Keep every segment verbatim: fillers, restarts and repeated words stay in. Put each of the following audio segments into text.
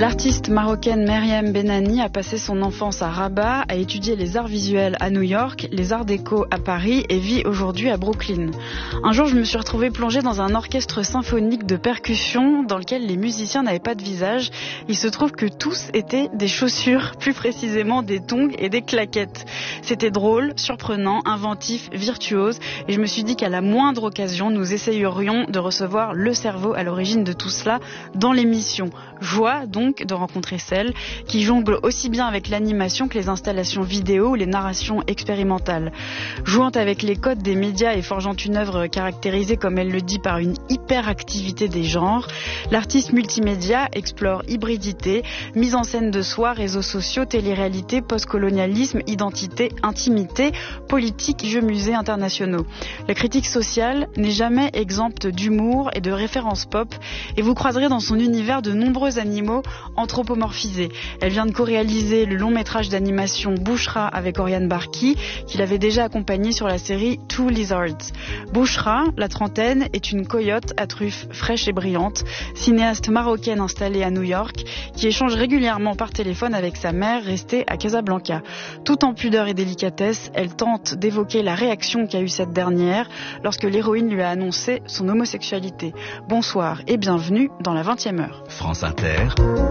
L'artiste marocaine Meriem Benani a passé son enfance à Rabat, a étudié les arts visuels à New York, les arts déco à Paris et vit aujourd'hui à Brooklyn. Un jour, je me suis retrouvée plongée dans un orchestre symphonique de percussion dans lequel les musiciens n'avaient pas de visage. Il se trouve que tous étaient des chaussures, plus précisément des tongs et des claquettes. C'était drôle, surprenant, inventif, virtuose et je me suis dit qu'à la moindre occasion, nous essayerions de recevoir le cerveau à l'origine de tout cela dans l'émission. Joie donc de rencontrer celle qui jongle aussi bien avec l'animation que les installations vidéo ou les narrations expérimentales. Jouant avec les codes des médias et forgeant une œuvre caractérisée, comme elle le dit, par une hyperactivité des genres, l'artiste multimédia explore hybridité, mise en scène de soi, réseaux sociaux, télé-réalité, postcolonialisme, identité, intimité, politique, jeux musées internationaux. La critique sociale n'est jamais exempte d'humour et de références pop et vous croiserez dans son univers de nombreux animaux anthropomorphisés. Elle vient de co-réaliser le long métrage d'animation Bouchra avec Oriane Barki, qui l'avait déjà accompagnée sur la série Two Lizards. Bouchra, la trentaine, est une coyote à truffes fraîches et brillantes, cinéaste marocaine installée à New York, qui échange régulièrement par téléphone avec sa mère restée à Casablanca. Tout en pudeur et délicatesse, elle tente d'évoquer la réaction qu'a eue cette dernière lorsque l'héroïne lui a annoncé son homosexualité. Bonsoir et bienvenue dans la vingtième heure. France Inter,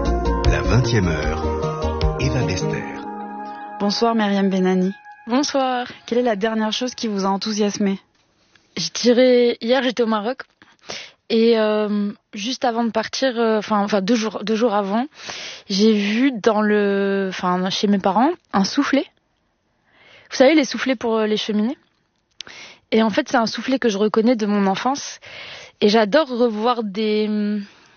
la vingtième heure, Eva Bester. Bonsoir Meriem Benani. Bonsoir. Quelle est la dernière chose qui vous a enthousiasmé ? Je dirais, hier j'étais au Maroc et euh, juste avant de partir, enfin euh, enfin deux jours deux jours avant, j'ai vu dans le, enfin chez mes parents un soufflet. Vous savez les soufflets pour les cheminées. Et en fait c'est un soufflet que je reconnais de mon enfance et j'adore revoir des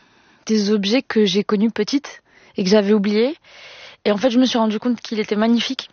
des objets que j'ai connus petite et que j'avais oubliés. Et en fait, je me suis rendu compte qu'il était magnifique.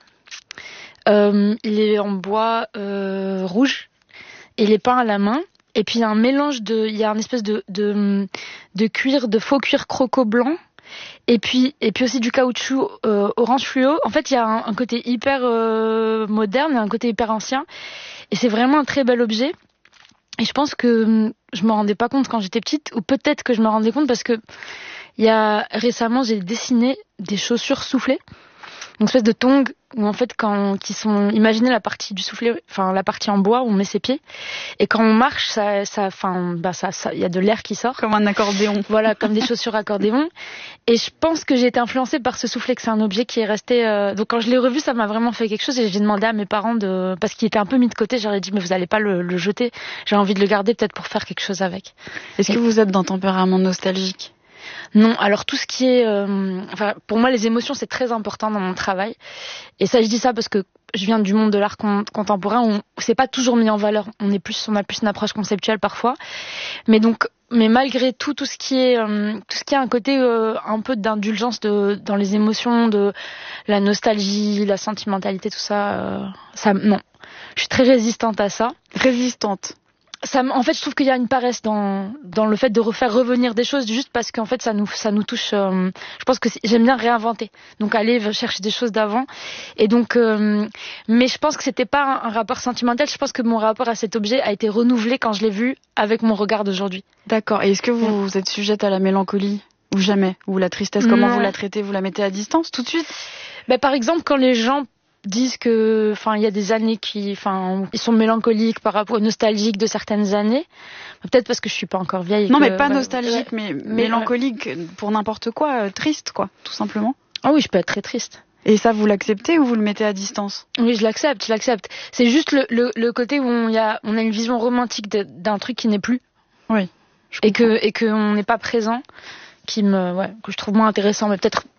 Euh, il est en bois euh, rouge et il est peint à la main. Et puis il y a un mélange de, il y a une espèce de de, de cuir, de faux cuir croco blanc. Et puis et puis aussi du caoutchouc euh, orange fluo. En fait, il y a un, un côté hyper euh, moderne et un côté hyper ancien. Et c'est vraiment un très bel objet. Et je pense que je me rendais pas compte quand j'étais petite, ou peut-être que je me rendais compte parce que il y a récemment j'ai dessiné des chaussures soufflées, une espèce de tongs où en fait quand qui sont, imaginez la partie du soufflet, enfin la partie en bois où on met ses pieds et quand on marche ça ça enfin bah ça ça il y a de l'air qui sort comme un accordéon. Voilà, comme des chaussures accordéon. Et je pense que j'ai été influencée par ce soufflet, que c'est un objet qui est resté euh... donc quand je l'ai revu ça m'a vraiment fait quelque chose et j'ai demandé à mes parents de, parce qu'il était un peu mis de côté, j'aurais dit mais vous allez pas le, le jeter, j'ai envie de le garder peut-être pour faire quelque chose avec. Est-ce et... que vous êtes d'un tempérament nostalgique ? Non, alors tout ce qui est, euh, enfin pour moi les émotions c'est très important dans mon travail. Et ça je dis ça parce que je viens du monde de l'art con- contemporain où c'est pas toujours mis en valeur. On est plus, on a plus une approche conceptuelle parfois. Mais donc, mais malgré tout, tout ce qui est, euh, tout ce qui a un côté euh, un peu d'indulgence de dans les émotions, de la nostalgie, la sentimentalité, tout ça, euh, ça non. Je suis très résistante à ça. Résistante. Ça, en fait, je trouve qu'il y a une paresse dans dans le fait de refaire revenir des choses juste parce qu'en fait ça nous ça nous touche. Euh, je pense que j'aime bien réinventer, donc aller chercher des choses d'avant. Et donc, euh, mais je pense que c'était pas un, un rapport sentimental. Je pense que mon rapport à cet objet a été renouvelé quand je l'ai vu avec mon regard d'aujourd'hui. D'accord. Et est-ce que vous, ouais. vous êtes sujette à la mélancolie ou jamais, ou la tristesse? Comment non. Vous la traitez? Vous la mettez à distance tout de suite? Ben par exemple quand les gens disent que, enfin, il y a des années qui, enfin, ils sont mélancoliques par rapport, nostalgiques de certaines années. Peut-être parce que je suis pas encore vieille. Non, que, mais pas bah, nostalgique, ouais, mais, mais mélancolique ouais. Pour n'importe quoi, euh, triste, quoi, tout simplement. Ah oui, je peux être très triste. Et ça, vous l'acceptez ou vous le mettez à distance? Oui, je l'accepte, je l'accepte. C'est juste le, le, le côté où on y a, on a une vision romantique de, d'un truc qui n'est plus. Oui. Et que, et que on n'est pas présent, qui me, ouais, que je trouve moins intéressant, mais peut-être